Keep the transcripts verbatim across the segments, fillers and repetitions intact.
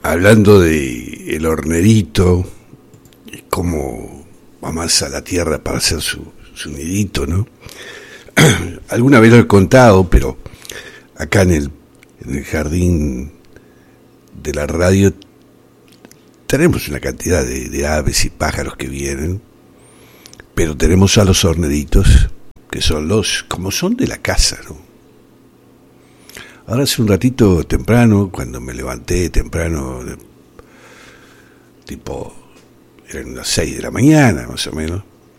hablando de el hornerito, y cómo amasa la tierra para hacer su, su nidito, ¿no? Alguna vez lo he contado, pero acá en el, en el jardín de la radio tenemos una cantidad de, de aves y pájaros que vienen, pero tenemos a los horneritos, que son los, como son de la casa, ¿no? Ahora hace un ratito temprano, cuando me levanté temprano, tipo, eran las seis de la mañana, más o menos,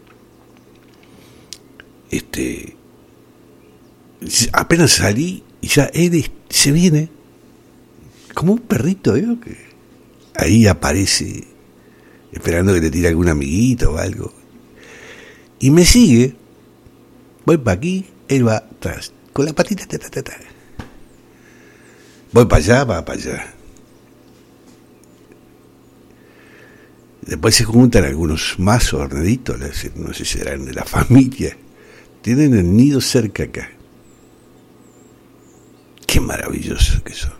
este, apenas salí y ya él se viene, como un perrito, ¿eh? Que ahí aparece, esperando que le tire algún amiguito o algo, y me sigue, voy para aquí, él va atrás, con la patita, ta, ta, ta, ta. Voy para allá, va para allá. Después se juntan algunos más horneritos, no sé si serán de la familia. Tienen el nido cerca acá. Qué maravillosos que son.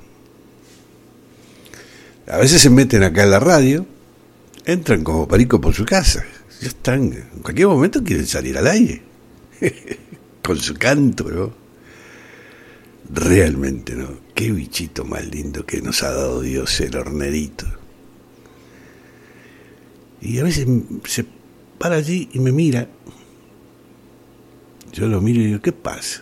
A veces se meten acá en la radio, entran como perico por su casa. Ya están, en cualquier momento quieren salir al aire. Con su canto, ¿no? Realmente, ¿no? Qué bichito más lindo que nos ha dado Dios, el hornerito. Y a veces se para allí y me mira. Yo lo miro y digo, ¿qué pasa?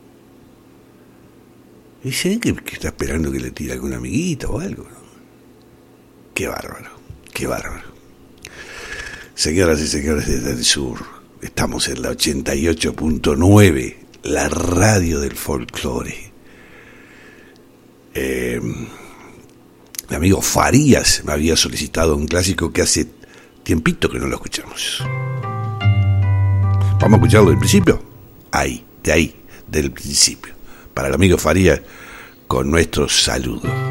Y dice que, que está esperando que le tire algún amiguito o algo, ¿no? Qué bárbaro, qué bárbaro. Señoras y señores desde el sur, estamos en la ochenta y ocho punto nueve, la radio del folclore. Eh, mi amigo Farías me había solicitado un clásico que hace tiempito que no lo escuchamos. Vamos a escucharlo del principio. Ahí, de ahí, del principio. Para el amigo Farías, con nuestro saludo.